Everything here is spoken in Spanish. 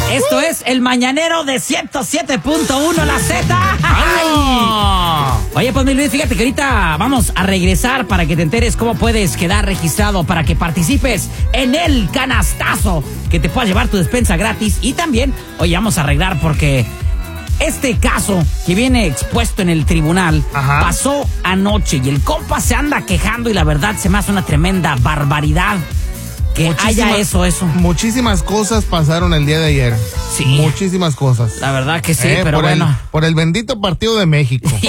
Esto es el mañanero de 107.1 La Z. Oye, pues mi Luis, fíjate que ahorita vamos a regresar para que te enteres cómo puedes quedar registrado para que participes en el canastazo, que te puedas llevar tu despensa gratis. Y también, oye, vamos a arreglar porque este caso que viene expuesto en el tribunal pasó anoche y el compa se anda quejando y la verdad se me hace una tremenda barbaridad que haya eso. Muchísimas cosas pasaron el día de ayer. Sí. Muchísimas cosas. La verdad que sí, pero bueno. Por el bendito partido de México.